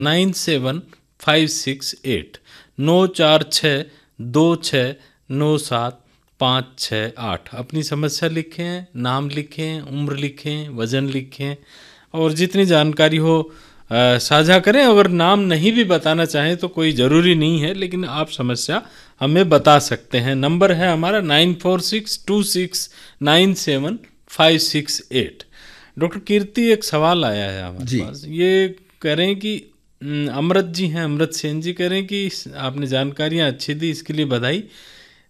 9756 946269758। अपनी समस्या लिखें, नाम लिखें, उम्र लिखें, वज़न लिखें और जितनी जानकारी हो साझा करें। अगर नाम नहीं भी बताना चाहें तो कोई ज़रूरी नहीं है, लेकिन आप समस्या हमें बता सकते हैं। नंबर है हमारा 9462697568। डॉक्टर कीर्ति, एक सवाल आया है हमारे जी। पास। ये कह रहे हैं कि अमृत जी हैं, अमृत सेन जी कह रहे हैं कि आपने जानकारियाँ अच्छी दी, इसके लिए बधाई।